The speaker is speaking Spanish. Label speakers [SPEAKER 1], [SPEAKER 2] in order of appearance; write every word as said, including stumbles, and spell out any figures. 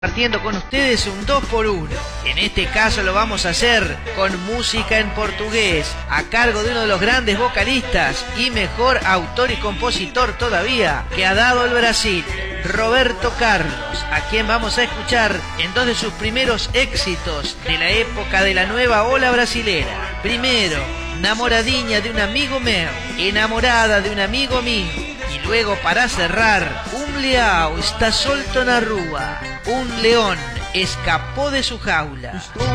[SPEAKER 1] Compartiendo con ustedes un dos por uno. En este caso lo vamos a hacer con música en portugués, a cargo de uno de los grandes vocalistas y mejor autor y compositor todavía que ha dado el Brasil, Roberto Carlos, a quien vamos a escuchar en dos de sus primeros éxitos de la época de la nueva ola brasilera. Primero, Namoradinha de un amigo meu, Enamorada de un amigo mío. Y luego, para cerrar, Un leão está solto na rua. Un león escapó de su jaula.